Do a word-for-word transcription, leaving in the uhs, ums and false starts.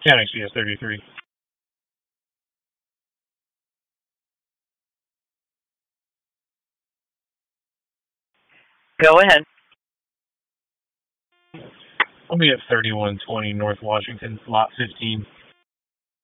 County C S thirty-three. Go ahead. I'll be at thirty-one twenty North Washington, lot fifteen.